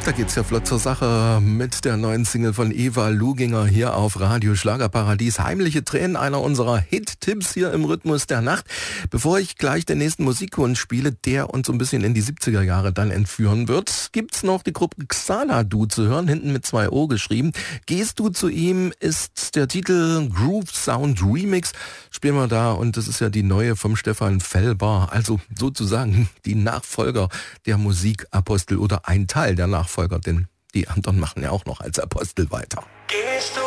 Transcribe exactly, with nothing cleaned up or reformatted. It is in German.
Da geht's ja flott zur Sache mit der neuen Single von Eva Luginger hier auf Radio Schlagerparadies. Heimliche Tränen, einer unserer Hit-Tipps hier im Rhythmus der Nacht. Bevor ich gleich den nächsten Musikwunsch spiele, der uns so ein bisschen in die siebziger Jahre dann entführen wird, gibt's noch die Gruppe Xanadu zu hören, hinten mit zwei O geschrieben. Gehst du zu ihm ist der Titel Groove Sound Remix. Spielen wir da und das ist ja die neue vom Stefan Fellbar, also sozusagen die Nachfolger der Musikapostel oder ein Teil der Nachfolger, denn die anderen machen ja auch noch als Apostel weiter. Gehst du